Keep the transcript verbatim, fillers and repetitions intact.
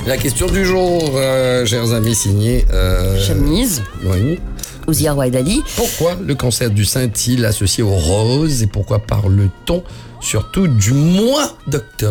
La question du jour, euh, chers amis, signée... Euh... Chemise. Oui. Ouzia Ouaidali. Pourquoi le cancer du sein est-il associé aux roses et pourquoi parle-t-on surtout du mois d'octobre ?